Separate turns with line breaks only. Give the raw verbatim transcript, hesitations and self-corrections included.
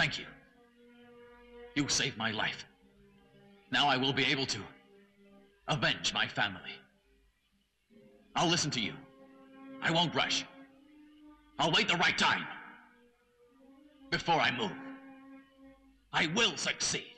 Thank you. You saved my life. Now I will be able to avenge my family. I'll listen to you. I won't rush. I'll wait the right time before I move. I will succeed.